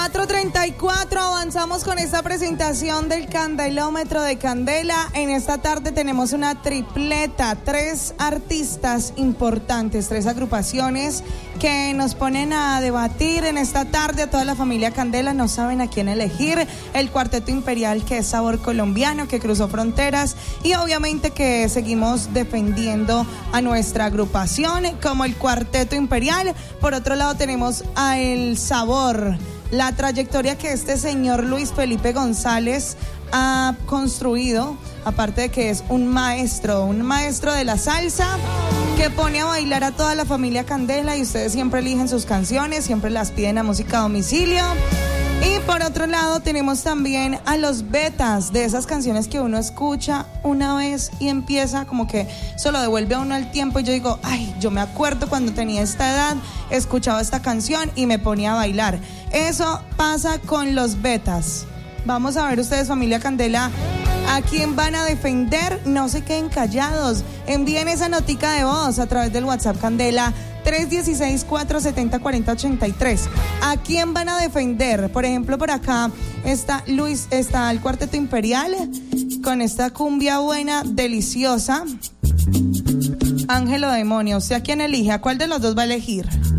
4:34, avanzamos con esta presentación del Candelómetro de Candela. En esta tarde tenemos una tripleta, 3 artistas importantes, 3 agrupaciones que nos ponen a debatir en esta tarde. A toda la familia Candela no saben a quién elegir. El Cuarteto Imperial, que es sabor colombiano, que cruzó fronteras, y obviamente que seguimos defendiendo a nuestra agrupación como el Cuarteto Imperial. Por otro lado tenemos a El Sabor, la trayectoria que este señor Luis Felipe González ha construido, aparte de que es un maestro de la salsa, que pone a bailar a toda la familia Candela, y ustedes siempre eligen sus canciones, siempre las piden a música a domicilio. Y por otro lado tenemos también a los betas, de esas canciones que uno escucha una vez y empieza como que se lo devuelve a uno al tiempo, y yo digo, ay, yo me acuerdo cuando tenía esta edad, escuchaba esta canción y me ponía a bailar. Eso pasa con los betas. Vamos a ver ustedes, familia Candela, a quién van a defender. No se queden callados, envíen esa notica de voz a través del WhatsApp Candela 316-470-4083. ¿A quién van a defender? Por ejemplo, por acá está el Cuarteto Imperial con esta cumbia buena, deliciosa. Ángel o Demonio, ¿usted a quién elige? ¿A cuál de los dos va a elegir?